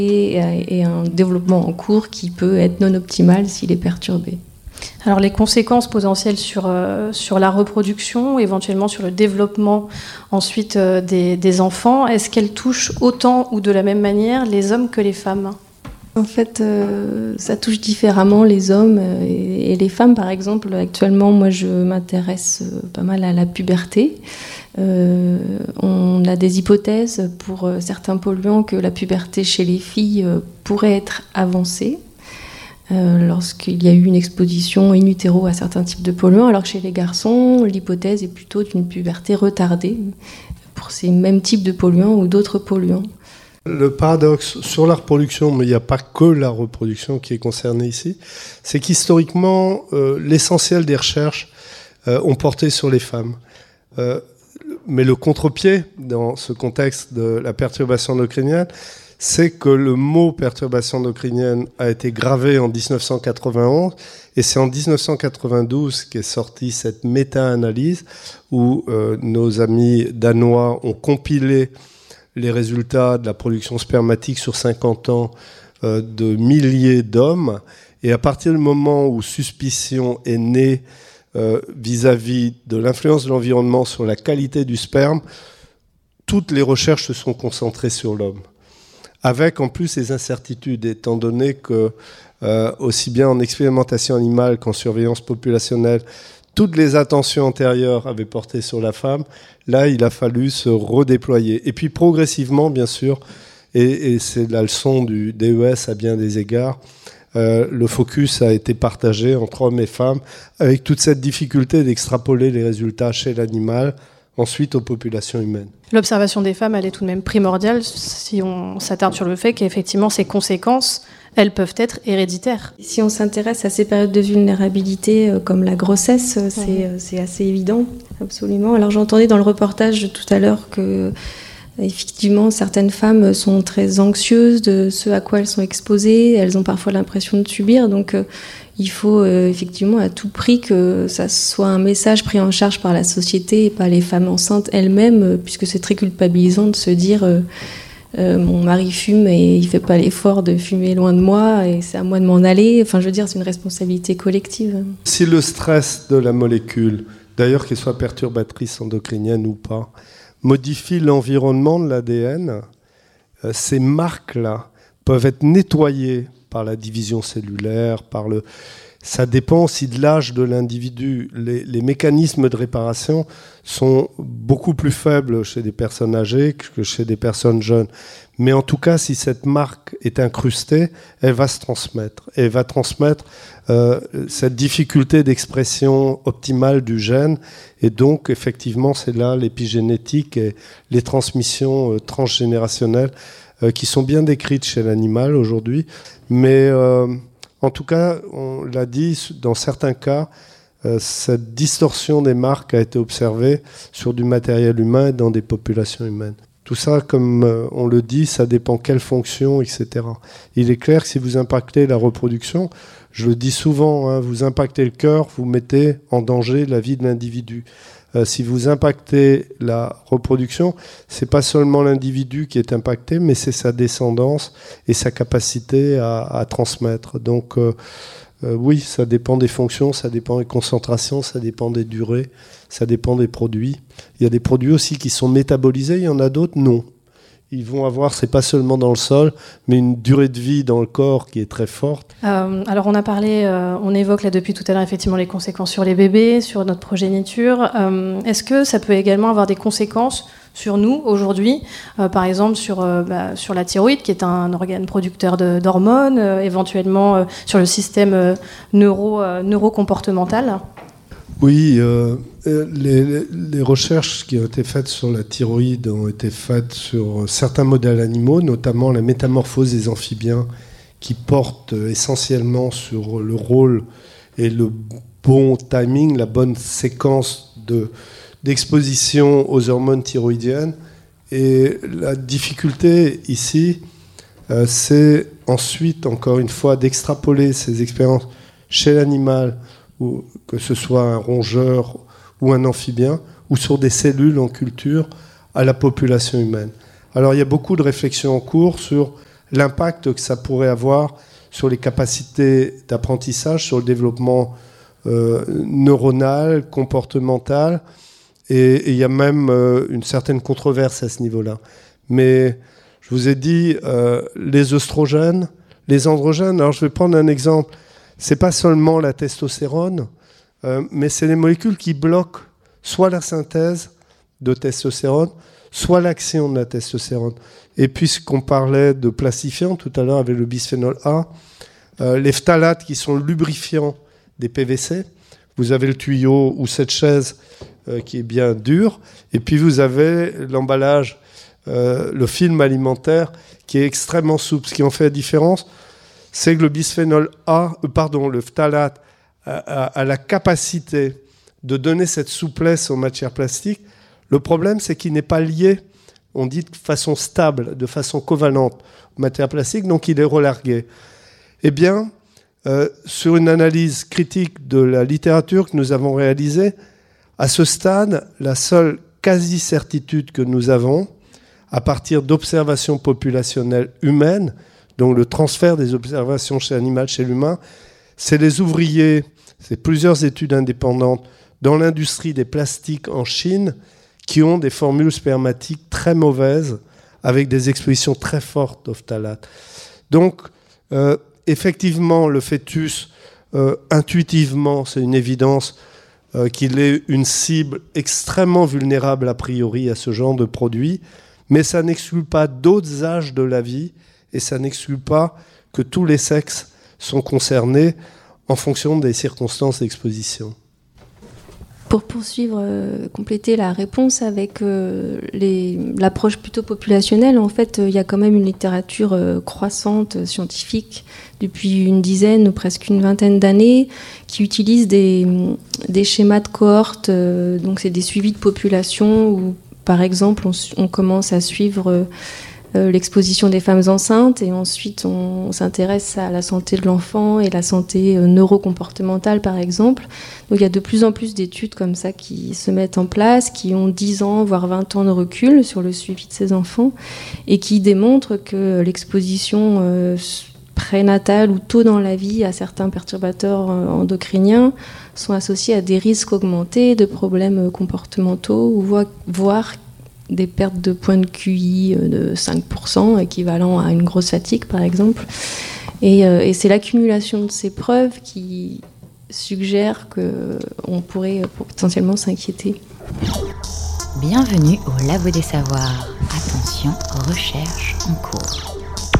et un développement en cours qui peut être non optimal s'il est perturbé. Alors les conséquences potentielles sur la reproduction, éventuellement sur le développement ensuite des enfants, est-ce qu'elles touchent autant ou de la même manière les hommes que les femmes ? En fait, ça touche différemment les hommes et les femmes. Par exemple, actuellement, moi, je m'intéresse pas mal à la puberté. On a des hypothèses pour certains polluants que la puberté chez les filles pourrait être avancée lorsqu'il y a eu une exposition in utero à certains types de polluants, alors que chez les garçons, l'hypothèse est plutôt d'une puberté retardée pour ces mêmes types de polluants ou d'autres polluants. Le paradoxe sur la reproduction, mais il n'y a pas que la reproduction qui est concernée ici, c'est qu'historiquement, l'essentiel des recherches ont porté sur les femmes. Mais le contre-pied, dans ce contexte de la perturbation endocrinienne, c'est que le mot perturbation endocrinienne a été gravé en 1991, et c'est en 1992 qu'est sortie cette méta-analyse où nos amis danois ont compilé les résultats de la production spermatique sur 50 ans de milliers d'hommes. Et à partir du moment où suspicion est née vis-à-vis de l'influence de l'environnement sur la qualité du sperme, toutes les recherches se sont concentrées sur l'homme. Avec en plus les incertitudes, étant donné que aussi bien en expérimentation animale qu'en surveillance populationnelle, toutes les attentions antérieures avaient porté sur la femme. Là, il a fallu se redéployer. Et puis progressivement, bien sûr, et c'est la leçon du DES à bien des égards, le focus a été partagé entre hommes et femmes, avec toute cette difficulté d'extrapoler les résultats chez l'animal, ensuite aux populations humaines. L'observation des femmes, elle est tout de même primordiale si on s'attarde sur le fait qu'effectivement, ces conséquences, elles peuvent être héréditaires. Si on s'intéresse à ces périodes de vulnérabilité comme la grossesse, c'est assez évident, absolument. Alors j'entendais dans le reportage tout à l'heure que effectivement certaines femmes sont très anxieuses de ce à quoi elles sont exposées, elles ont parfois l'impression de subir, donc il faut effectivement à tout prix que ça soit un message pris en charge par la société et par les femmes enceintes elles-mêmes, puisque c'est très culpabilisant de se dire mon mari fume et il fait pas l'effort de fumer loin de moi et c'est à moi de m'en aller. Enfin, je veux dire, c'est une responsabilité collective. Si le stress de la molécule, d'ailleurs qu'elle soit perturbatrice endocrinienne ou pas, modifie l'environnement de l'ADN, ces marques-là peuvent être nettoyées par la division cellulaire, ça dépend aussi de l'âge de l'individu. Les mécanismes de réparation sont beaucoup plus faibles chez des personnes âgées que chez des personnes jeunes. Mais en tout cas, si cette marque est incrustée, elle va se transmettre. Elle va transmettre cette difficulté d'expression optimale du gène. Et donc, effectivement, c'est là l'épigénétique et les transmissions transgénérationnelles qui sont bien décrites chez l'animal aujourd'hui. Mais en tout cas, on l'a dit, dans certains cas, cette distorsion des marques a été observée sur du matériel humain et dans des populations humaines. Tout ça, comme on le dit, ça dépend quelle fonction, etc. Il est clair que si vous impactez la reproduction, je le dis souvent, vous impactez le cœur, vous mettez en danger la vie de l'individu. Si vous impactez la reproduction, c'est pas seulement l'individu qui est impacté, mais c'est sa descendance et sa capacité à transmettre. Donc oui, ça dépend des fonctions, ça dépend des concentrations, ça dépend des durées, ça dépend des produits. Il y a des produits aussi qui sont métabolisés, il y en a d'autres non. Ils vont avoir, c'est pas seulement dans le sol, mais une durée de vie dans le corps qui est très forte. Alors on a parlé, on évoque là depuis tout à l'heure effectivement les conséquences sur les bébés, sur notre progéniture. Est-ce que ça peut également avoir des conséquences sur nous aujourd'hui, par exemple sur la thyroïde qui est un organe producteur d'hormones, éventuellement sur le système neurocomportemental ? Oui, les recherches qui ont été faites sur la thyroïde ont été faites sur certains modèles animaux, notamment la métamorphose des amphibiens, qui porte essentiellement sur le rôle et le bon timing, la bonne séquence d'exposition aux hormones thyroïdiennes. Et la difficulté ici, c'est ensuite, encore une fois, d'extrapoler ces expériences chez l'animal, ou que ce soit un rongeur ou un amphibien, ou sur des cellules en culture, à la population humaine. Alors il y a beaucoup de réflexions en cours sur l'impact que ça pourrait avoir sur les capacités d'apprentissage, sur le développement neuronal, comportemental, et il y a même une certaine controverse à ce niveau-là. Mais je vous ai dit, les œstrogènes, les androgènes, alors je vais prendre un exemple, c'est pas seulement la testostérone, mais c'est les molécules qui bloquent soit la synthèse de testostérone, soit l'action de la testostérone. Et puisqu'on parlait de plastifiants tout à l'heure avec le bisphénol A, les phtalates qui sont lubrifiants des PVC, vous avez le tuyau ou cette chaise qui est bien dure, et puis vous avez l'emballage, le film alimentaire qui est extrêmement souple. Ce qui en fait la différence, c'est que le bisphénol A, le phtalate a la capacité de donner cette souplesse aux matières plastiques. Le problème, c'est qu'il n'est pas lié, on dit de façon stable, de façon covalente aux matières plastiques, donc il est relargué. Eh bien, sur une analyse critique de la littérature que nous avons réalisée, à ce stade, la seule quasi-certitude que nous avons, à partir d'observations populationnelles humaines, donc le transfert des observations chez l'animal chez l'humain, c'est les ouvriers, c'est plusieurs études indépendantes, dans l'industrie des plastiques en Chine, qui ont des formules spermatiques très mauvaises, avec des expositions très fortes au phtalate. Donc, effectivement, le fœtus, intuitivement, c'est une évidence qu'il est une cible extrêmement vulnérable a priori à ce genre de produit, mais ça n'exclut pas d'autres âges de la vie et ça n'exclut pas que tous les sexes sont concernés en fonction des circonstances d'exposition. Pour poursuivre, compléter la réponse avec l'approche plutôt populationnelle, en fait, il y a quand même une littérature croissante, scientifique, depuis une dizaine ou presque une vingtaine d'années, qui utilise des schémas de cohorte. Donc, c'est des suivis de population où, par exemple, on commence à suivre l'exposition des femmes enceintes et ensuite on s'intéresse à la santé de l'enfant et la santé neurocomportementale par exemple. Donc il y a de plus en plus d'études comme ça qui se mettent en place, qui ont 10 ans voire 20 ans de recul sur le suivi de ces enfants et qui démontrent que l'exposition prénatale ou tôt dans la vie à certains perturbateurs endocriniens sont associés à des risques augmentés de problèmes comportementaux ou voire des pertes de points de QI de 5%, équivalent à une grosse fatigue, par exemple. Et c'est l'accumulation de ces preuves qui suggère qu'on pourrait potentiellement s'inquiéter. Bienvenue au Labo des Savoirs. Attention, recherche en cours.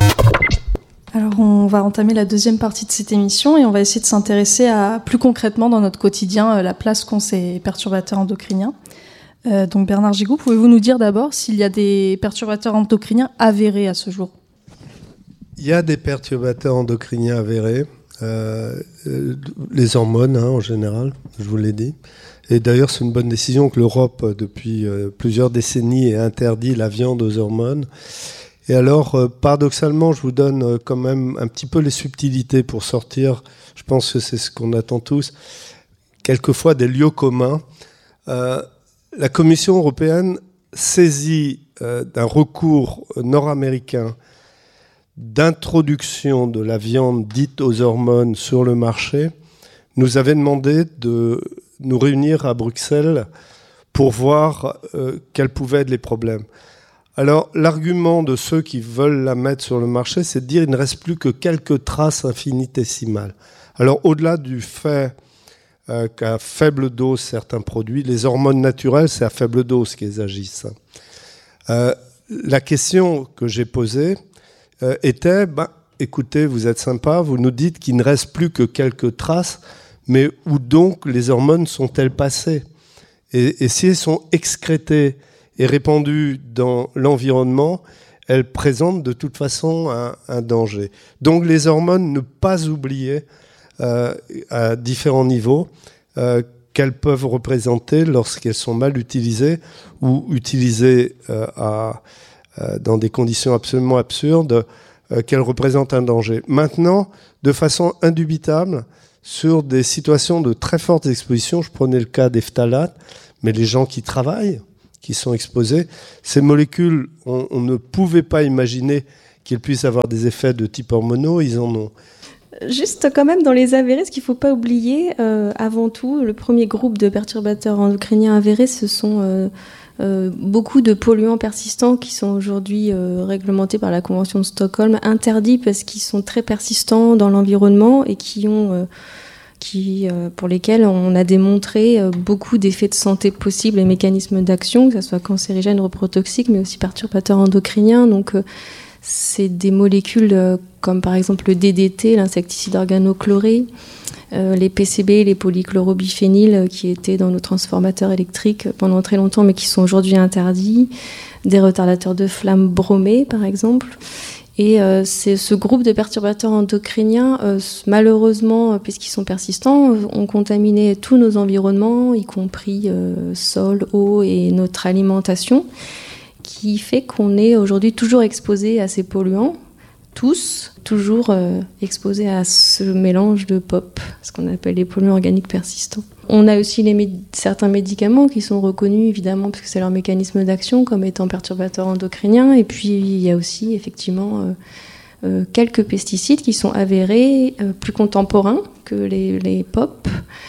Alors, on va entamer la deuxième partie de cette émission et on va essayer de s'intéresser à, plus concrètement dans notre quotidien, la place qu'ont ces perturbateurs endocriniens. Donc Bernard Gigou, pouvez-vous nous dire d'abord s'il y a des perturbateurs endocriniens avérés à ce jour ? Il y a des perturbateurs endocriniens avérés, les hormones en général, je vous l'ai dit. Et d'ailleurs, c'est une bonne décision que l'Europe, depuis plusieurs décennies, ait interdit la viande aux hormones. Et alors, paradoxalement, je vous donne quand même un petit peu les subtilités pour sortir, je pense que c'est ce qu'on attend tous, quelquefois des lieux communs. La Commission européenne saisit d'un recours nord-américain d'introduction de la viande dite aux hormones sur le marché, nous avait demandé de nous réunir à Bruxelles pour voir quels pouvaient être les problèmes. Alors, l'argument de ceux qui veulent la mettre sur le marché, c'est de dire qu'il ne reste plus que quelques traces infinitésimales. Alors, au-delà du fait qu'à faible dose, certains produits, les hormones naturelles, c'est à faible dose qu'elles agissent. La question que j'ai posée était, écoutez, vous êtes sympa, vous nous dites qu'il ne reste plus que quelques traces, mais où donc les hormones sont-elles passées ? Et si elles sont excrétées et répandues dans l'environnement, elles présentent de toute façon un danger. Donc les hormones, ne pas oublier à différents niveaux qu'elles peuvent représenter lorsqu'elles sont mal utilisées ou utilisées dans des conditions absolument absurdes, qu'elles représentent un danger. Maintenant, de façon indubitable, sur des situations de très fortes expositions, je prenais le cas des phtalates, mais les gens qui travaillent, qui sont exposés, ces molécules, on ne pouvait pas imaginer qu'ils puissent avoir des effets de type hormonaux, ils en ont. Juste quand même dans les avérés, ce qu'il ne faut pas oublier, avant tout, le premier groupe de perturbateurs endocriniens avérés, ce sont beaucoup de polluants persistants qui sont aujourd'hui réglementés par la Convention de Stockholm, interdits parce qu'ils sont très persistants dans l'environnement et pour lesquels on a démontré beaucoup d'effets de santé possibles et mécanismes d'action, que ce soit cancérigènes, reprotoxiques, mais aussi perturbateurs endocriniens. Donc, c'est des molécules comme par exemple le DDT, l'insecticide organochloré, les PCB, les polychlorobiphéniles qui étaient dans nos transformateurs électriques pendant très longtemps mais qui sont aujourd'hui interdits, des retardateurs de flamme bromés par exemple. Et c'est ce groupe de perturbateurs endocriniens, malheureusement, puisqu'ils sont persistants, ont contaminé tous nos environnements, y compris sol, eau et notre alimentation, qui fait qu'on est aujourd'hui toujours exposé à ces polluants, tous, toujours exposés à ce mélange de POP, ce qu'on appelle les polluants organiques persistants. On a aussi certains médicaments qui sont reconnus, évidemment, parce que c'est leur mécanisme d'action, comme étant perturbateurs endocriniens. Et puis, il y a aussi, effectivement, quelques pesticides qui sont avérés plus contemporains que les POP.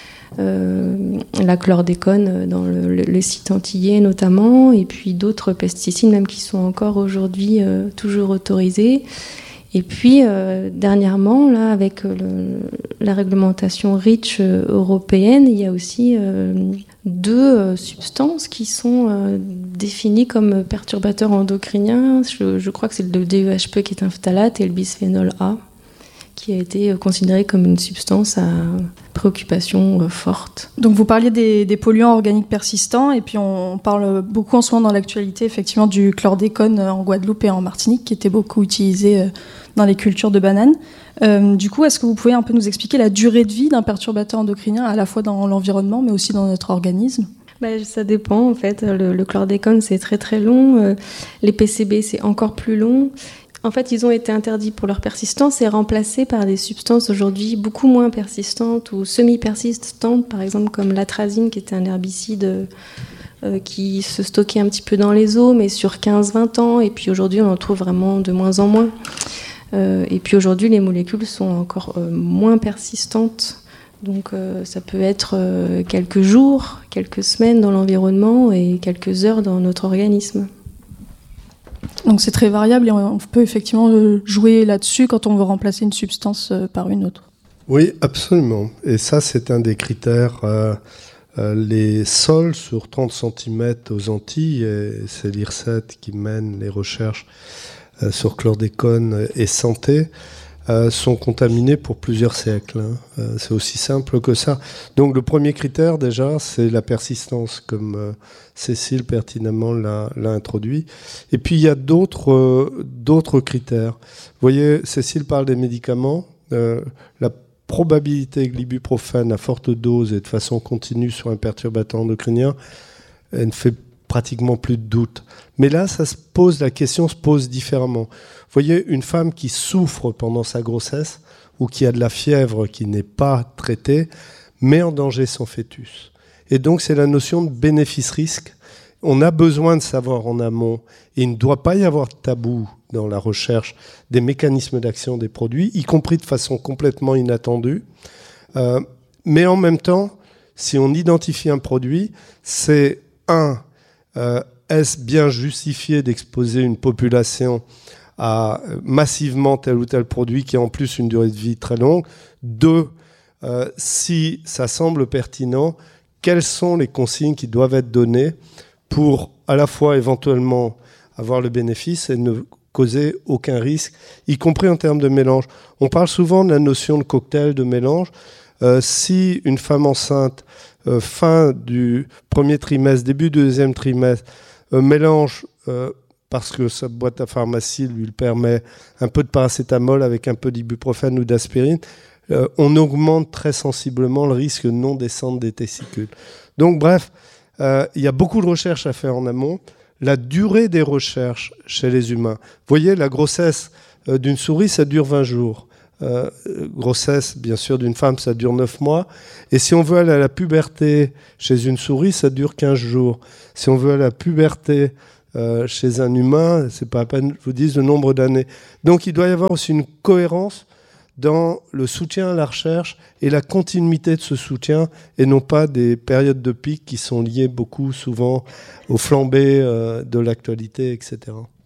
La chlordécone dans le site antillais notamment, et puis d'autres pesticides même qui sont encore aujourd'hui toujours autorisés. Et puis dernièrement, là, avec la réglementation REACH européenne, il y a aussi 2 substances qui sont définies comme perturbateurs endocriniens. Je crois que c'est le DEHP qui est un phtalate et le bisphénol A, qui a été considéré comme une substance à préoccupation forte. Donc vous parliez des polluants organiques persistants, et puis on parle beaucoup en ce moment dans l'actualité effectivement du chlordécone en Guadeloupe et en Martinique, qui était beaucoup utilisé dans les cultures de bananes. Du coup, est-ce que vous pouvez un peu nous expliquer la durée de vie d'un perturbateur endocrinien, à la fois dans l'environnement mais aussi dans notre organisme ? Ça dépend en fait. Le chlordécone c'est très très long, les PCB c'est encore plus long. En fait, ils ont été interdits pour leur persistance et remplacés par des substances aujourd'hui beaucoup moins persistantes ou semi-persistantes, par exemple comme l'atrazine, qui était un herbicide qui se stockait un petit peu dans les eaux, mais sur 15-20 ans. Et puis aujourd'hui, on en trouve vraiment de moins en moins. Et puis aujourd'hui, les molécules sont encore moins persistantes. Donc ça peut être quelques jours, quelques semaines dans l'environnement et quelques heures dans notre organisme. Donc c'est très variable et on peut effectivement jouer là-dessus quand on veut remplacer une substance par une autre. Oui, absolument. Et ça, c'est un des critères. Les sols sur 30 cm aux Antilles, et c'est l'IRSET qui mène les recherches sur chlordécone et santé, sont contaminés pour plusieurs siècles. C'est aussi simple que ça. Donc le premier critère déjà, c'est la persistance, comme Cécile pertinemment l'a introduit. Et puis il y a d'autres critères. Vous voyez, Cécile parle des médicaments. La probabilité que l'ibuprofène à forte dose et de façon continue sur un perturbateur endocrinien, elle ne fait pratiquement plus de doute. Mais là, la question se pose différemment. Vous voyez, une femme qui souffre pendant sa grossesse ou qui a de la fièvre qui n'est pas traitée met en danger son fœtus. Et donc, c'est la notion de bénéfice-risque. On a besoin de savoir en amont, et il ne doit pas y avoir de tabou dans la recherche des mécanismes d'action des produits, y compris de façon complètement inattendue. Mais en même temps, si on identifie un produit, c'est est-ce bien justifié d'exposer une population à massivement tel ou tel produit qui a en plus une durée de vie très longue ? 2, si ça semble pertinent, quelles sont les consignes qui doivent être données pour à la fois éventuellement avoir le bénéfice et ne causer aucun risque, y compris en termes de mélange. On parle souvent de la notion de cocktail, de mélange. Si une femme enceinte, fin du premier trimestre, début du deuxième trimestre, mélange, parce que sa boîte à pharmacie lui permet un peu de paracétamol avec un peu d'ibuprofène ou d'aspirine, on augmente très sensiblement le risque de non-descente des testicules. Donc bref, il y a beaucoup de recherches à faire en amont. La durée des recherches chez les humains. Vous voyez, la grossesse d'une souris, ça dure 20 jours. Grossesse, bien sûr, d'une femme, ça dure 9 mois. Et si on veut aller à la puberté chez une souris, ça dure 15 jours. Si on veut aller à la puberté chez un humain, c'est pas à peine, je vous dis, le nombre d'années. Donc il doit y avoir aussi une cohérence dans le soutien à la recherche et la continuité de ce soutien, et non pas des périodes de pic qui sont liées beaucoup souvent aux flambées de l'actualité, etc.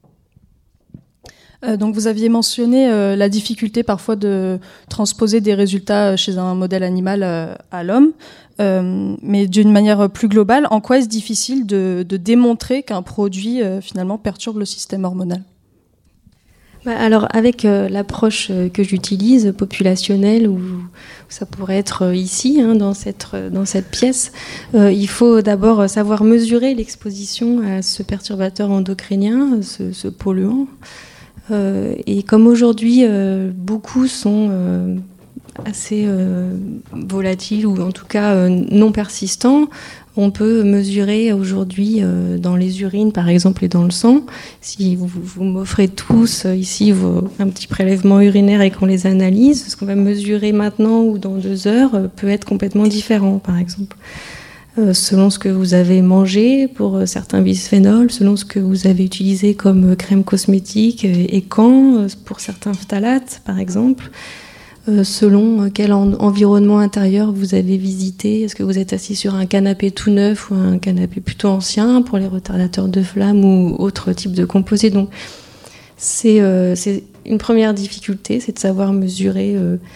Donc vous aviez mentionné la difficulté parfois de transposer des résultats chez un modèle animal à l'homme, mais d'une manière plus globale, en quoi est-ce difficile de démontrer qu'un produit finalement perturbe le système hormonal ? Alors avec l'approche que j'utilise, populationnelle, ou ça pourrait être ici, dans cette pièce, il faut d'abord savoir mesurer l'exposition à ce perturbateur endocrinien, ce polluant. Et comme aujourd'hui, beaucoup sont assez volatiles ou en tout cas non persistants, on peut mesurer aujourd'hui dans les urines, par exemple, et dans le sang. Si vous m'offrez tous ici un petit prélèvement urinaire et qu'on les analyse, ce qu'on va mesurer maintenant ou dans 2 heures peut être complètement différent, par exemple. Selon ce que vous avez mangé pour certains bisphénols, selon ce que vous avez utilisé comme crème cosmétique et quand, pour certains phtalates par exemple, selon quel environnement intérieur vous avez visité, est-ce que vous êtes assis sur un canapé tout neuf ou un canapé plutôt ancien pour les retardateurs de flamme ou autres types de composés. Donc c'est une première difficulté, c'est de savoir mesurer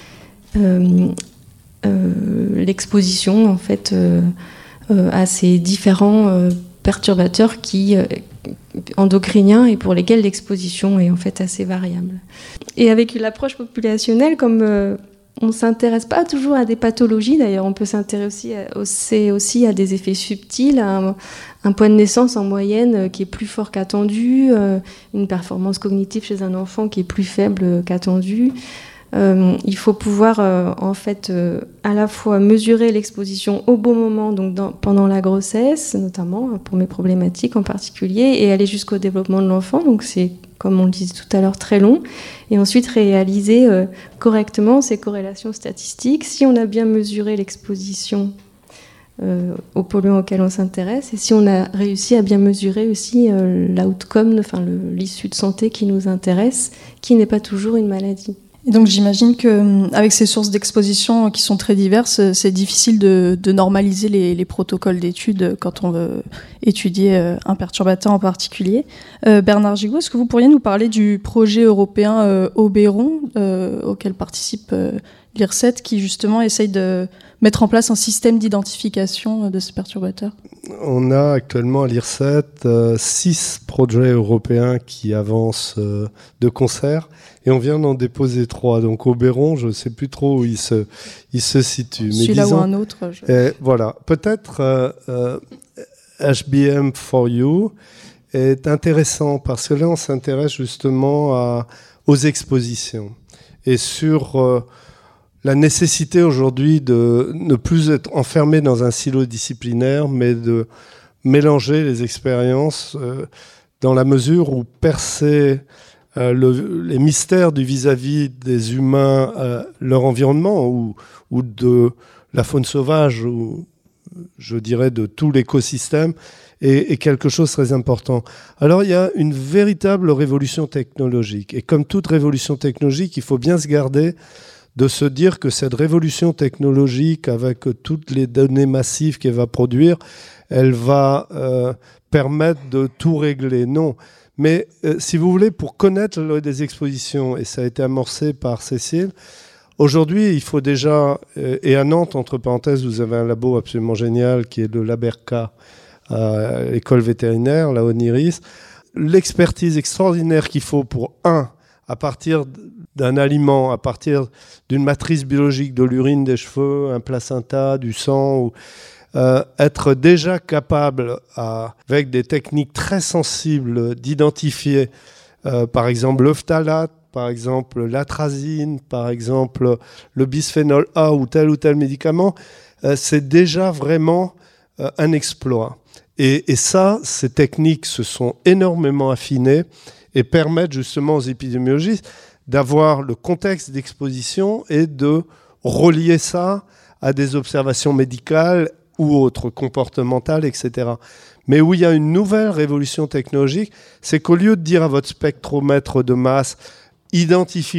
l'exposition en fait à ces différents perturbateurs endocriniens et pour lesquels l'exposition est en fait assez variable. Et avec l'approche populationnelle, comme on ne s'intéresse pas toujours à des pathologies, d'ailleurs on peut s'intéresser aussi à des effets subtils, à un point de naissance en moyenne qui est plus fort qu'attendu, une performance cognitive chez un enfant qui est plus faible qu'attendu. Il faut pouvoir à la fois mesurer l'exposition au bon moment, donc pendant la grossesse, notamment pour mes problématiques en particulier, et aller jusqu'au développement de l'enfant. Donc c'est, comme on le disait tout à l'heure, très long. Et ensuite réaliser correctement ces corrélations statistiques. Si on a bien mesuré l'exposition aux polluants auxquels on s'intéresse, et si on a réussi à bien mesurer aussi l'outcome, l'issue de santé qui nous intéresse, qui n'est pas toujours une maladie. Et donc j'imagine qu'avec ces sources d'exposition qui sont très diverses, c'est difficile de normaliser les protocoles d'études quand on veut étudier un perturbateur en particulier. Bernard Gigot, est-ce que vous pourriez nous parler du projet européen Oberon auquel participe l'IRSET, qui justement essaye de mettre en place un système d'identification de ces perturbateurs ? On a actuellement à l'IRSET 6 projets européens qui avancent de concert, et on vient d'en déposer 3. Donc Oberon, je ne sais plus trop où il se situe. Celui-là ou un autre. Voilà. Peut-être HBM4U est intéressant parce que là, on s'intéresse justement aux expositions et sur la nécessité aujourd'hui de ne plus être enfermé dans un silo disciplinaire, mais de mélanger les expériences dans la mesure où percer les mystères du vis-à-vis des humains, leur environnement ou de la faune sauvage, ou je dirais de tout l'écosystème, est quelque chose de très important. Alors il y a une véritable révolution technologique, et comme toute révolution technologique, il faut bien se garder de se dire que cette révolution technologique, avec toutes les données massives qu'elle va produire, elle va permettre de tout régler. Non. Mais si vous voulez, pour connaître des expositions, et ça a été amorcé par Cécile, aujourd'hui, il faut déjà, et à Nantes, entre parenthèses, vous avez un labo absolument génial qui est le Laberca, à l'école vétérinaire, la Oniris, l'expertise extraordinaire qu'il faut pour, à partir d'un aliment, à partir d'une matrice biologique de l'urine, des cheveux, un placenta, du sang, être déjà capable, avec des techniques très sensibles, d'identifier, par exemple, le phtalate, par exemple, l'atrazine, par exemple, le bisphénol A ou tel médicament, c'est déjà vraiment un exploit. Et ça, ces techniques se sont énormément affinées et permettent justement aux épidémiologistes d'avoir le contexte d'exposition et de relier ça à des observations médicales ou autres, comportementales, etc. Mais où il y a une nouvelle révolution technologique, c'est qu'au lieu de dire à votre spectromètre de masse, identifie